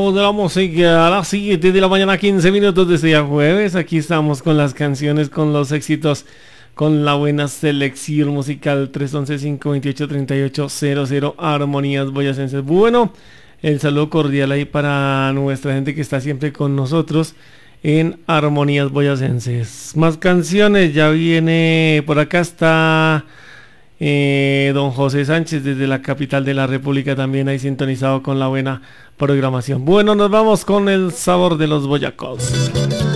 ritmo de la música a las 7 de la mañana, 15 minutos de este día jueves. Aquí estamos con las canciones, con los éxitos, con la buena selección musical. 311-528-3800, Armonías Boyacenses. Bueno, el saludo cordial ahí para nuestra gente que está siempre con nosotros en Armonías Boyacenses. Más canciones, ya viene por acá, está don José Sánchez desde la capital de la República, también ahí sintonizado con la buena programación. Bueno, nos vamos con el sabor de los boyacos.